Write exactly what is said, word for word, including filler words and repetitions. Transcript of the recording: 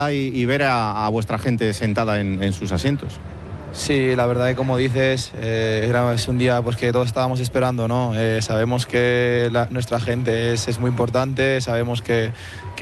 y, y ver a, a vuestra gente sentada en, en sus asientos. Sí, la verdad que como dices, eh, era, es un día pues, que todos estábamos esperando, ¿no? Eh, sabemos que la, nuestra gente es, es muy importante, sabemos que,